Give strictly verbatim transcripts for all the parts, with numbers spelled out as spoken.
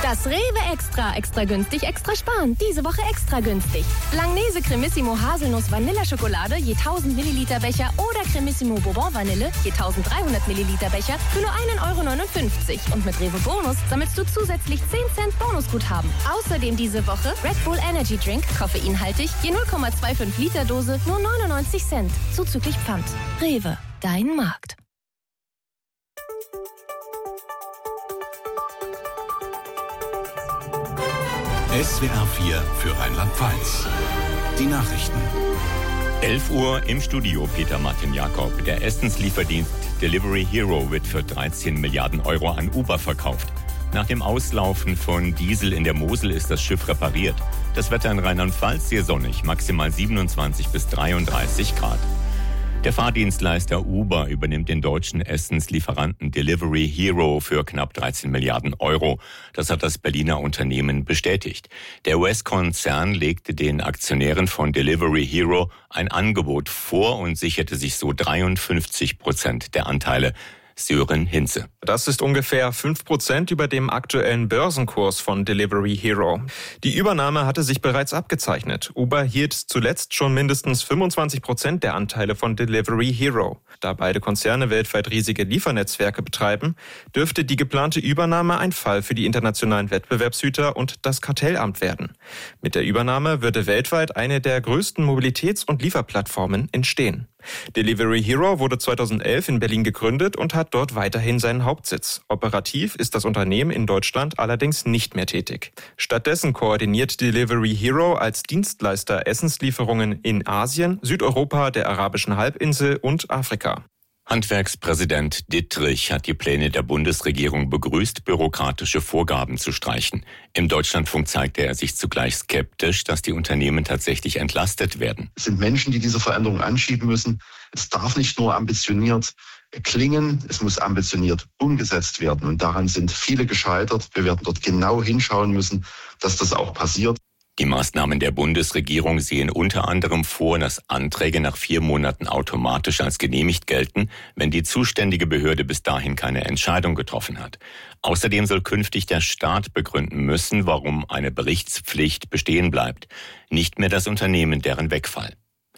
Das Rewe Extra. Extra günstig, extra sparen. Diese Woche extra günstig. Langnese Cremissimo Haselnuss Vanilleschokolade je tausend Milliliter Becher oder Cremissimo Bourbon Vanille je eintausenddreihundert Milliliter Becher für nur ein Euro neunundfünfzig. Und mit Rewe Bonus sammelst du zusätzlich zehn Cent Bonusguthaben. Außerdem diese Woche Red Bull Energy Drink, koffeinhaltig, je null Komma fünfundzwanzig Liter Dose, nur neunundneunzig Cent. Zuzüglich Pfand. Rewe, dein Markt. S W R vier für Rheinland-Pfalz. Die Nachrichten. elf Uhr im Studio, Peter Martin Jakob. Der Essenslieferdienst Delivery Hero wird für dreizehn Milliarden Euro an Uber verkauft. Nach dem Auslaufen von Diesel in der Mosel ist das Schiff repariert. Das Wetter in Rheinland-Pfalz sehr sonnig, maximal siebenundzwanzig bis dreiunddreißig Grad. Der Fahrdienstleister Uber übernimmt den deutschen Essenslieferanten Delivery Hero für knapp dreizehn Milliarden Euro. Das hat das Berliner Unternehmen bestätigt. Der U S-Konzern legte den Aktionären von Delivery Hero ein Angebot vor und sicherte sich so dreiundfünfzig Prozent der Anteile. Sören Hinze. Das ist ungefähr fünf Prozent über dem aktuellen Börsenkurs von Delivery Hero. Die Übernahme hatte sich bereits abgezeichnet. Uber hielt zuletzt schon mindestens fünfundzwanzig Prozent der Anteile von Delivery Hero. Da beide Konzerne weltweit riesige Liefernetzwerke betreiben, dürfte die geplante Übernahme ein Fall für die internationalen Wettbewerbshüter und das Kartellamt werden. Mit der Übernahme würde weltweit eine der größten Mobilitäts- und Lieferplattformen entstehen. Delivery Hero wurde zweitausendelf in Berlin gegründet und hat dort weiterhin seinen Hauptsitz. Operativ ist das Unternehmen in Deutschland allerdings nicht mehr tätig. Stattdessen koordiniert Delivery Hero als Dienstleister Essenslieferungen in Asien, Südeuropa, der arabischen Halbinsel und Afrika. Handwerkspräsident Dittrich hat die Pläne der Bundesregierung begrüßt, bürokratische Vorgaben zu streichen. Im Deutschlandfunk zeigte er sich zugleich skeptisch, dass die Unternehmen tatsächlich entlastet werden. Es sind Menschen, die diese Veränderung anschieben müssen. Es darf nicht nur ambitioniert klingen, es muss ambitioniert umgesetzt werden. Und daran sind viele gescheitert. Wir werden dort genau hinschauen müssen, dass das auch passiert. Die Maßnahmen der Bundesregierung sehen unter anderem vor, dass Anträge nach vier Monaten automatisch als genehmigt gelten, wenn die zuständige Behörde bis dahin keine Entscheidung getroffen hat. Außerdem soll künftig der Staat begründen müssen, warum eine Berichtspflicht bestehen bleibt, nicht mehr das Unternehmen deren Wegfall.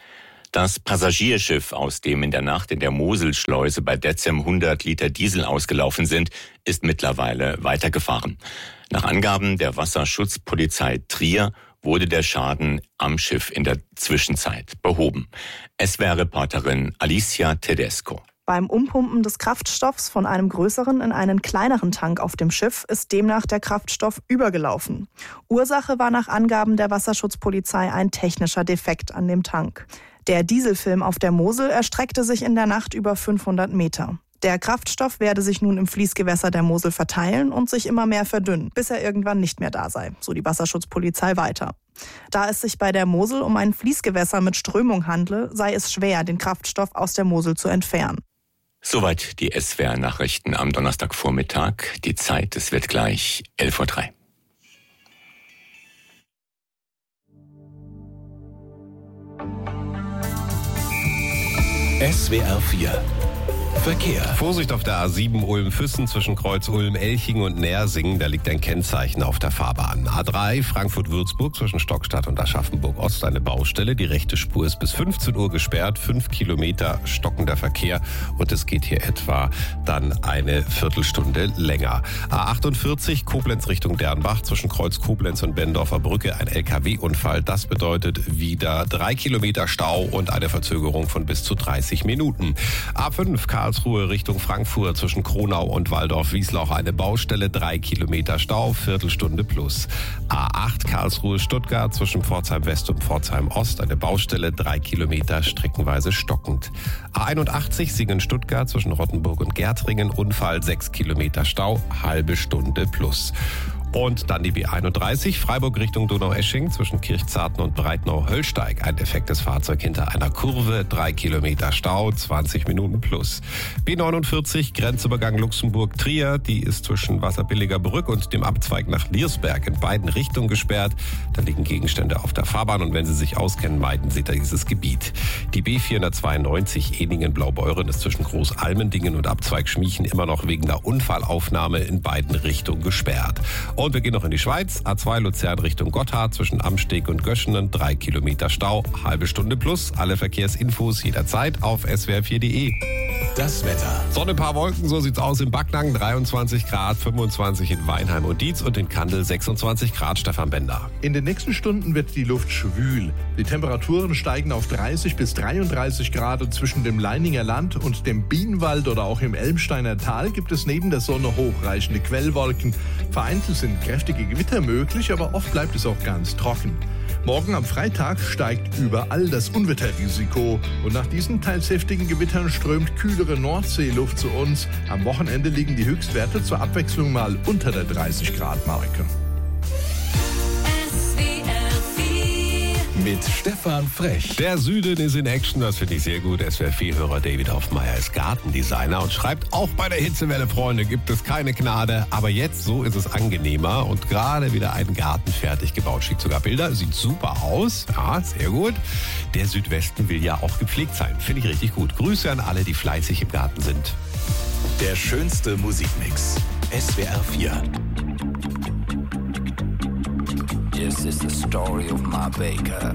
Das Passagierschiff, aus dem in der Nacht in der Moselschleuse bei Detzem hundert Liter Diesel ausgelaufen sind, ist mittlerweile weitergefahren. Nach Angaben der Wasserschutzpolizei Trier wurde der Schaden am Schiff in der Zwischenzeit behoben. S W R-Reporterin Alicia Tedesco. Beim Umpumpen des Kraftstoffs von einem größeren in einen kleineren Tank auf dem Schiff ist demnach der Kraftstoff übergelaufen. Ursache war nach Angaben der Wasserschutzpolizei ein technischer Defekt an dem Tank. Der Dieselfilm auf der Mosel erstreckte sich in der Nacht über fünfhundert Meter. Der Kraftstoff werde sich nun im Fließgewässer der Mosel verteilen und sich immer mehr verdünnen, bis er irgendwann nicht mehr da sei, so die Wasserschutzpolizei weiter. Da es sich bei der Mosel um ein Fließgewässer mit Strömung handle, sei es schwer, den Kraftstoff aus der Mosel zu entfernen. Soweit die S W R-Nachrichten am Donnerstagvormittag. Die Zeit, es wird gleich elf Uhr drei. S W R vier Verkehr. Vorsicht auf der A sieben Ulm-Füssen zwischen Kreuz Ulm-Elching und Nersingen. Da liegt ein Kennzeichen auf der Fahrbahn. A drei Frankfurt-Würzburg zwischen Stockstadt und Aschaffenburg-Ost eine Baustelle. Die rechte Spur ist bis fünfzehn Uhr gesperrt. Fünf Kilometer stockender Verkehr. Und es geht hier etwa dann eine Viertelstunde länger. A achtundvierzig Koblenz Richtung Dernbach zwischen Kreuz Koblenz und Bendorfer Brücke ein L K W-Unfall. Das bedeutet wieder drei Kilometer Stau und eine Verzögerung von bis zu dreißig Minuten. A fünf Karlsruhe Richtung Frankfurt zwischen Kronau und Waldorf-Wieslauch eine Baustelle, drei Kilometer Stau, Viertelstunde plus. A acht Karlsruhe-Stuttgart zwischen Pforzheim West und Pforzheim Ost eine Baustelle, drei Kilometer streckenweise stockend. A einundachtzig Singen-Stuttgart zwischen Rottenburg und Gärtringen Unfall, sechs Kilometer Stau, halbe Stunde plus. Und dann die B einunddreißig, Freiburg Richtung Donaueschingen zwischen Kirchzarten und Breitnau-Höllsteig. Ein defektes Fahrzeug hinter einer Kurve, drei Kilometer Stau, zwanzig Minuten plus. B neunundvierzig, Grenzübergang Luxemburg-Trier, die ist zwischen Wasserbilliger Brück und dem Abzweig nach Liersberg in beiden Richtungen gesperrt. Da liegen Gegenstände auf der Fahrbahn und wenn Sie sich auskennen, meiden Sie da dieses Gebiet. Die B vierhundertzweiundneunzig, Eningen-Blaubeuren ist zwischen Großalmendingen und Abzweig Schmiechen immer noch wegen der Unfallaufnahme in beiden Richtungen gesperrt. Und Und wir gehen noch in die Schweiz. A zwei Luzern Richtung Gotthard zwischen Amsteg und Göschenen. Drei Kilometer Stau, halbe Stunde plus. Alle Verkehrsinfos jederzeit auf s w r vier punkt d e. Das Wetter. Sonne, paar Wolken, so sieht's aus in Backnang. dreiundzwanzig Grad, fünfundzwanzig in Weinheim und Dietz und in Kandel sechsundzwanzig Grad. Stefan Bender. In den nächsten Stunden wird die Luft schwül. Die Temperaturen steigen auf dreißig bis dreiunddreißig Grad und zwischen dem Leininger Land und dem Bienenwald oder auch im Elmsteiner Tal gibt es neben der Sonne hochreichende Quellwolken. Vereinzelt sind kräftige Gewitter möglich, aber oft bleibt es auch ganz trocken. Morgen am Freitag steigt überall das Unwetterrisiko. Und nach diesen teils heftigen Gewittern strömt kühlere Nordseeluft zu uns. Am Wochenende liegen die Höchstwerte zur Abwechslung mal unter der dreißig Grad Marke. Mit Stefan Frech. Der Süden ist in Action, das finde ich sehr gut. S W R vier-Hörer David Hoffmeier ist Gartendesigner und schreibt, auch bei der Hitzewelle, Freunde, gibt es keine Gnade. Aber jetzt, so ist es angenehmer und gerade wieder ein Garten fertig gebaut. Schickt sogar Bilder, sieht super aus. Ja, sehr gut. Der Südwesten will ja auch gepflegt sein. Finde ich richtig gut. Grüße an alle, die fleißig im Garten sind. Der schönste Musikmix. S W R vier. This is the story of my baker.